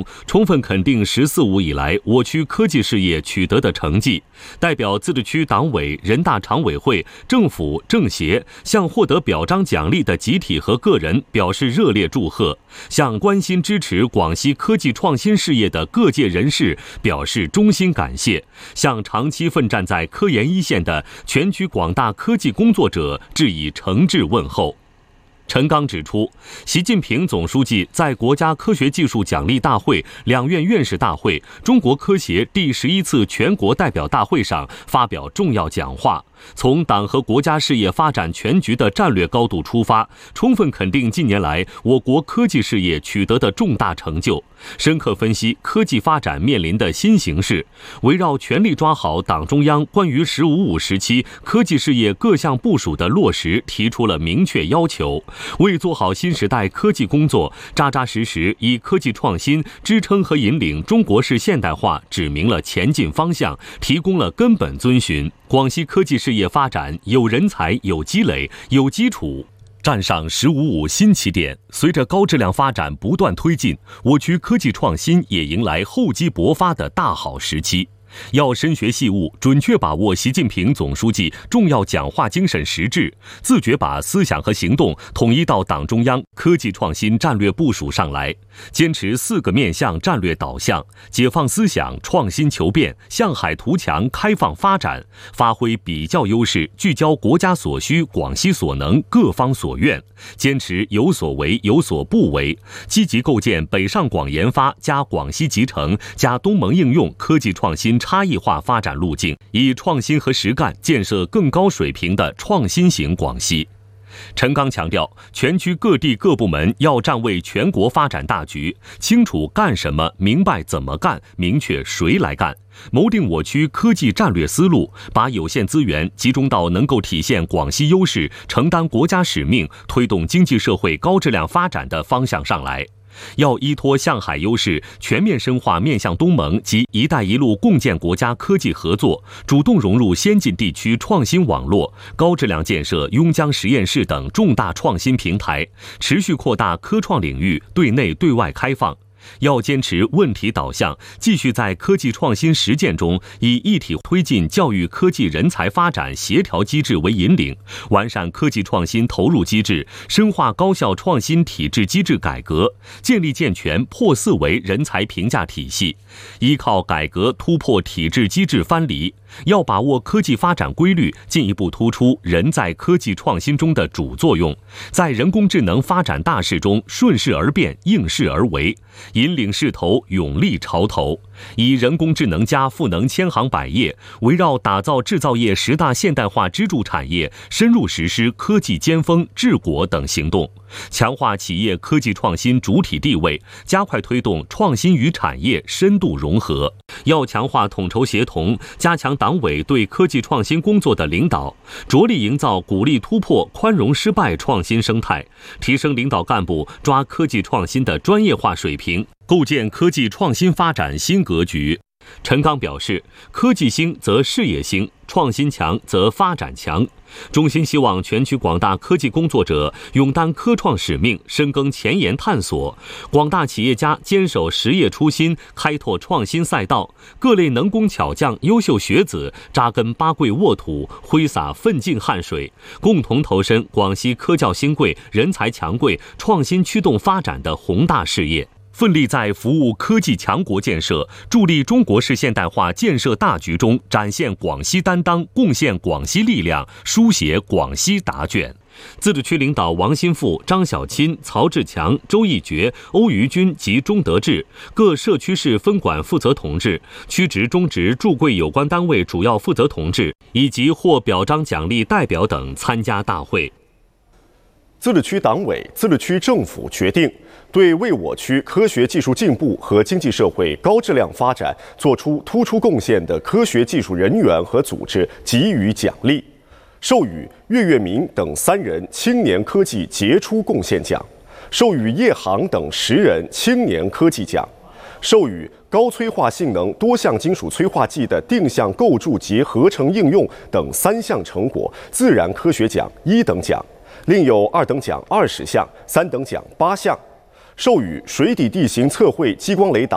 充分肯定“十四五”以来我区科技事业取得的成绩，代表自治区党委、人大常委会、政府、政协向获得表彰奖励的集体和个人表示热烈祝贺，向关心支持广西科技创新事业的各界人士表示衷心感谢，向长期奋战在科研一线的全区广大科技工作者致以诚挚问候。陈刚指出，习近平总书记在国家科学技术奖励大会、两院院士大会、中国科协第11次全国代表大会上发表重要讲话，从党和国家事业发展全局的战略高度出发，充分肯定近年来我国科技事业取得的重大成就，深刻分析科技发展面临的新形势，围绕全力抓好党中央关于“十五五”时期科技事业各项部署的落实提出了明确要求，为做好新时代科技工作，扎扎实实以科技创新支撑和引领中国式现代化指明了前进方向，提供了根本遵循。广西科技事业发展有人才、有积累、有基础，站上“十五五”新起点。随着高质量发展不断推进，我区科技创新也迎来厚积薄发的大好时期。要深学细悟，准确把握习近平总书记重要讲话精神实质，自觉把思想和行动统一到党中央科技创新战略部署上来，坚持4个面向战略导向，解放思想，创新求变，向海图强，开放发展，发挥比较优势，聚焦国家所需，广西所能，各方所愿，坚持有所为，有所不为，积极构建北上广研发加广西集成加东盟应用科技创新差异化发展路径，以创新和实干建设更高水平的创新型广西。陈刚强调，全区各地各部门要站位全国发展大局，清楚干什么，明白怎么干，明确谁来干，谋定我区科技战略思路，把有限资源集中到能够体现广西优势、承担国家使命、推动经济社会高质量发展的方向上来。要依托向海优势，全面深化面向东盟及“一带一路”共建国家科技合作，主动融入先进地区创新网络，高质量建设邕江实验室等重大创新平台，持续扩大科创领域对内对外开放。要坚持问题导向，继续在科技创新实践中以一体推进教育科技人才发展协调机制为引领，完善科技创新投入机制，深化高校创新体制机制改革，建立健全破4维人才评价体系，依靠改革突破体制机制藩篱。要把握科技发展规律，进一步突出人在科技创新中的主作用，在人工智能发展大势中顺势而变，应势而为，引领势头，勇立潮头，以人工智能加赋能千行百业，围绕打造制造业10大现代化支柱产业，深入实施科技尖峰、治国等行动，强化企业科技创新主体地位，加快推动创新与产业深度融合。要强化统筹协同，加强党委对科技创新工作的领导，着力营造鼓励突破、宽容失败创新生态，提升领导干部抓科技创新的专业化水平，构建科技创新发展新格局。陈刚表示，科技兴则事业兴，创新强则发展强。衷心希望全区广大科技工作者勇担科创使命，深耕前沿探索；广大企业家坚守实业初心，开拓创新赛道；各类能工巧匠、优秀学子扎根八桂沃土，挥洒奋进汗水，共同投身广西科教兴贵、人才强贵、创新驱动发展的宏大事业。奋力在服务科技强国建设、助力中国式现代化建设大局中展现广西担当，贡献广西力量，书写广西答卷。自治区领导王新富、张小钦、曹志强、周义觉、欧于军及钟德志，各社区市分管负责同志、区直、中直驻贵有关单位主要负责同志以及获表彰奖励代表等参加大会。 自治区党委、自治区政府决定对为我区科学技术进步和经济社会高质量发展做出突出贡献的科学技术人员和组织给予奖励，授予岳月明等3人青年科技杰出贡献奖，授予叶航等10人青年科技奖，授予高催化性能多项金属催化剂的定向构筑及合成应用等3项成果自然科学奖1等奖，另有2等奖20项，3等奖8项，授予水底地形测绘激光雷达